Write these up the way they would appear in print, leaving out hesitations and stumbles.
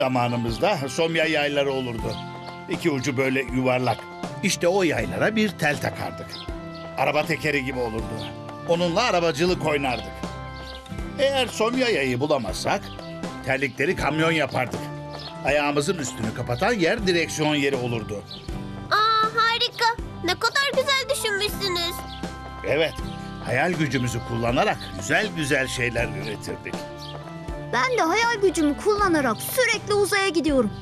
Zamanımızda somya yayları olurdu. İki ucu böyle yuvarlak. İşte o yaylara bir tel takardık. Araba tekeri gibi olurdu. Onunla arabacılık oynardık. Eğer somya yayı bulamazsak terlikleri kamyon yapardık. Ayağımızın üstünü kapatan yer direksiyon yeri olurdu. Aa, harika. Ne kadar güzel düşünmüşsünüz. Evet, hayal gücümüzü kullanarak güzel güzel şeyler üretirdik. Ben de hayal gücümü kullanarak sürekli uzaya gidiyorum.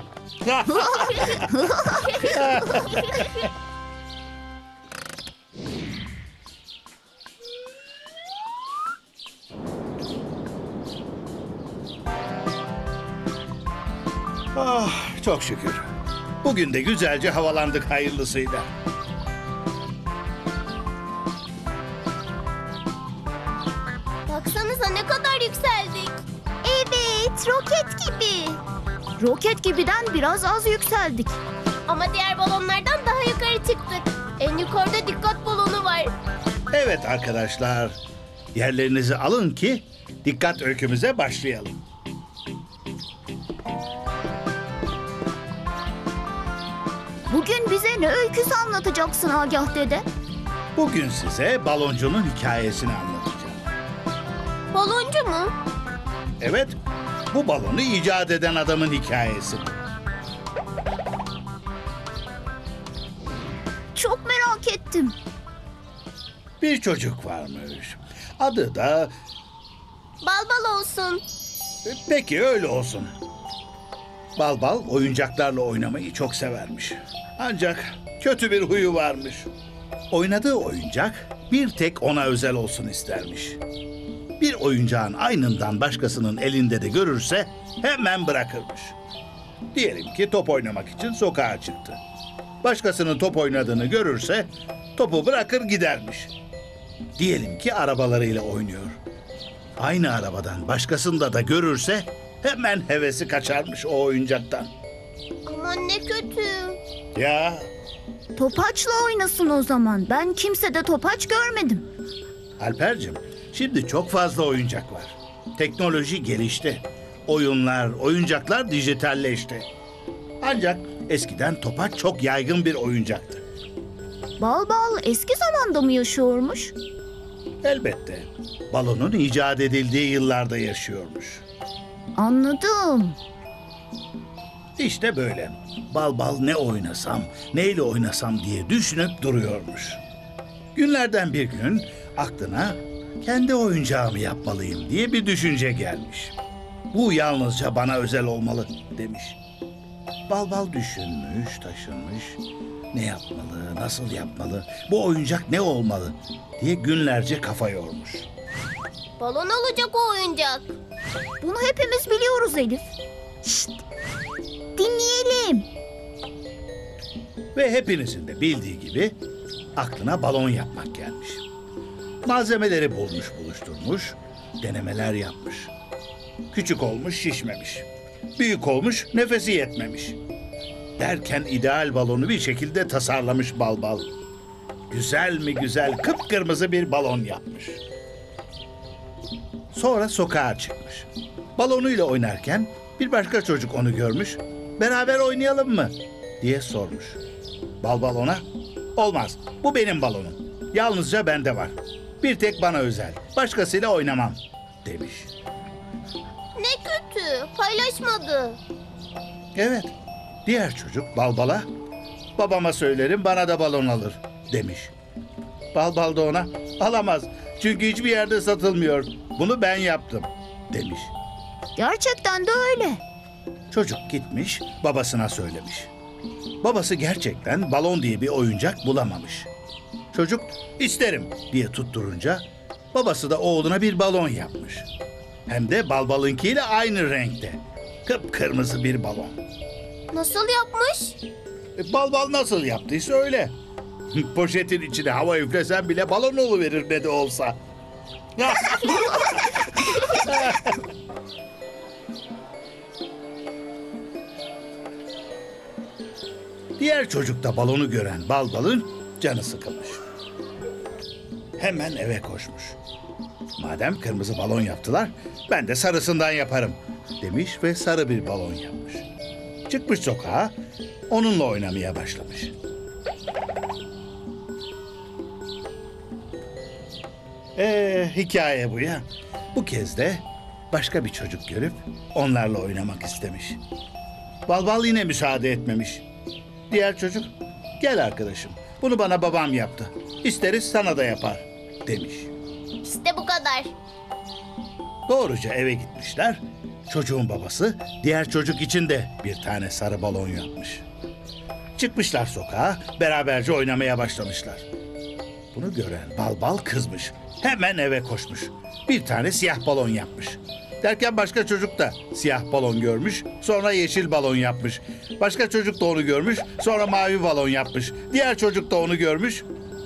Ah, çok şükür. Bugün de güzelce havalandık hayırlısıyla. Baksanıza ne kadar yükseldik. Evet, roket gibi. Roket gibiden biraz az yükseldik. Ama diğer balonlardan daha yukarı çıktık. En yukarıda dikkat balonu var. Evet arkadaşlar, yerlerinizi alın ki dikkat öykümüze başlayalım. Bugün bize ne öyküsü anlatacaksın Agah dede? Bugün size baloncunun hikayesini anlatacağım. Baloncu mu? Evet, bu balonu icat eden adamın hikayesi. Çok merak ettim. Bir çocuk varmış. Adı da... Bal olsun. Peki öyle olsun. Balbal oyuncaklarla oynamayı çok severmiş. Ancak kötü bir huyu varmış. Oynadığı oyuncak bir tek ona özel olsun istermiş. Bir oyuncağın aynından başkasının elinde de görürse hemen bırakırmış. Diyelim ki top oynamak için sokağa çıktı. Başkasının top oynadığını görürse topu bırakır gidermiş. Diyelim ki arabalarıyla oynuyor. Aynı arabadan başkasında da görürse hemen hevesi kaçarmış o oyuncaktan. Aman ne kötü. Ya Topaçla oynasın o zaman. Ben kimsede topaç görmedim. Alper'cim, şimdi çok fazla oyuncak var. Teknoloji gelişti. Oyunlar, oyuncaklar dijitalleşti. Ancak eskiden topaç çok yaygın bir oyuncaktı. Bal eski zamanda mı yaşıyormuş? Elbette balonun icat edildiği yıllarda yaşıyormuş. Anladım. İşte böyle. Bal ne oynasam, neyle oynasam diye düşünüp duruyormuş. Günlerden bir gün aklına kendi oyuncağımı yapmalıyım diye bir düşünce gelmiş. Bu yalnızca bana özel olmalı demiş. Bal düşünmüş, taşınmış. Ne yapmalı, nasıl yapmalı, bu oyuncak ne olmalı diye günlerce kafa yormuş. Balon olacak o oyuncak. Bunu hepimiz biliyoruz Elif. Şşt! Dinleyelim. Ve hepinizin de bildiği gibi aklına balon yapmak gelmiş. Malzemeleri buluşturmuş, denemeler yapmış. Küçük olmuş, şişmemiş. Büyük olmuş, nefesi yetmemiş. Derken ideal balonu bir şekilde tasarlamış Bal. Güzel mi güzel kıpkırmızı bir balon yapmış. Sonra sokağa çıkmış. Balonuyla oynarken bir başka çocuk onu görmüş. Beraber oynayalım mı diye sormuş. Bal ona, olmaz, bu benim balonum. Yalnızca bende var. Bir tek bana özel. Başkasıyla oynamam demiş. Ne kötü. Paylaşmadı. Evet, diğer çocuk Balbal'a babama söylerim bana da balon alır demiş. Bal da ona alamaz çünkü hiçbir yerde satılmıyor. Bunu ben yaptım demiş. Gerçekten de öyle. Çocuk gitmiş babasına söylemiş. Babası gerçekten balon diye bir oyuncak bulamamış. Çocuk isterim diye tutturunca babası da oğluna bir balon yapmış. Hem de Balbal'ınkiyle aynı renkte. Kıpkırmızı bir balon. Nasıl yapmış? Bal nasıl yaptıysa öyle. Poşetin içine hava üflesen bile balon oluverir ne de olsa. Diğer çocuk da balonu gören Balbal'ın canı sıkılmış. Hemen eve koşmuş. Madem kırmızı balon yaptılar, ben de sarısından yaparım demiş ve sarı bir balon yapmış. Çıkmış sokağa, onunla oynamaya başlamış. Hikaye bu ya. Bu kez de başka bir çocuk görüp onlarla oynamak istemiş. Balbal yine müsaade etmemiş. Diğer çocuk, gel arkadaşım, bunu bana babam yaptı. İsteriz sana da yapar, demiş. İşte bu kadar. Doğruca eve gitmişler. Çocuğun babası diğer çocuk için de bir tane sarı balon yapmış. Çıkmışlar sokağa, beraberce oynamaya başlamışlar. Bunu gören Balbal kızmış. Hemen eve koşmuş. Bir tane siyah balon yapmış. Derken başka çocuk da siyah balon görmüş, sonra yeşil balon yapmış. Başka çocuk da onu görmüş, sonra mavi balon yapmış. Diğer çocuk da onu görmüş.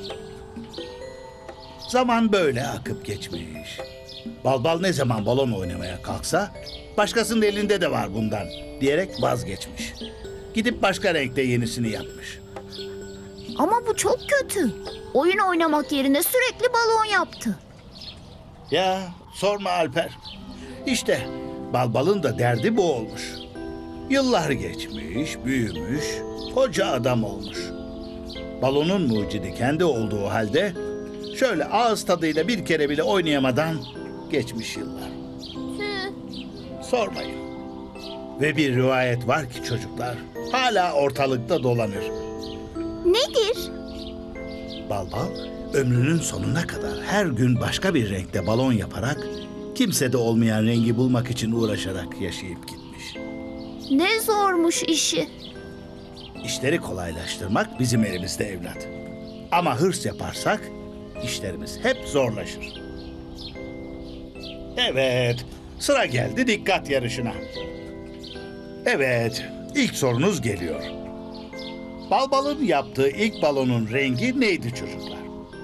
Zaman böyle akıp geçmiş. Balbal ne zaman balon oynamaya kalksa, başkasının elinde de var bundan diyerek vazgeçmiş. Gidip başka renkte yenisini yapmış. Ama bu çok kötü. Oyun oynamak yerine sürekli balon yaptı. Ya sorma Alper. İşte Balbal'ın da derdi bu olmuş. Yıllar geçmiş, büyümüş, koca adam olmuş. Balonun mucidi kendi olduğu halde şöyle ağız tadıyla bir kere bile oynayamadan geçmiş yıllar. Tüh. Sormayın. Ve bir rivayet var ki çocuklar hala ortalıkta dolanır. Nedir? Balbal ömrünün sonuna kadar her gün başka bir renkte balon yaparak kimsede olmayan rengi bulmak için uğraşarak yaşayıp gitmiş. Ne zormuş işi. İşleri kolaylaştırmak bizim elimizde evlat. Ama hırs yaparsak işlerimiz hep zorlaşır. Evet, sıra geldi dikkat yarışına. Evet, ilk sorunuz geliyor. Balbal'ın yaptığı ilk balonun rengi neydi çocuklar?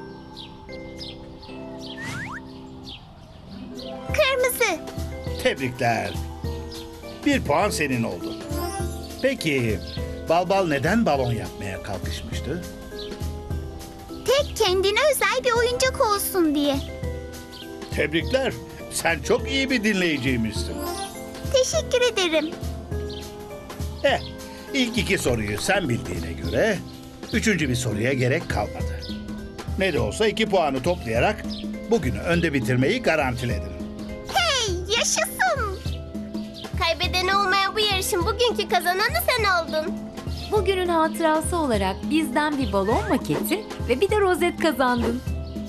Kırmızı. Tebrikler. 1 puan senin oldu. Peki, Balbal neden balon yapmaya kalkışmıştı? Tek kendine özel bir oyuncak olsun diye. Tebrikler. Sen çok iyi bir dinleyiciymişsin. Teşekkür ederim. İlk 2 soruyu sen bildiğine göre 3. bir soruya gerek kalmadı. Ne de olsa 2 puanı toplayarak bugünü önde bitirmeyi garantiledin. Hey, yaşasın. Kaybedeni olmayan bu yarışın bugünkü kazananı sen oldun. Bugünün hatırası olarak bizden bir balon maketi ve bir de rozet kazandın.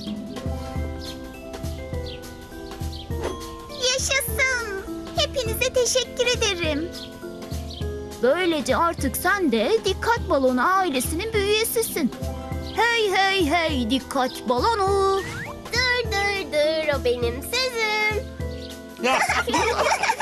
Yaşasın. Hepinize teşekkür ederim. Böylece artık sen de Dikkat Balonu ailesinin bir üyesisin. Hey hey hey Dikkat Balonu. Dur dur dur, o benim sözüm.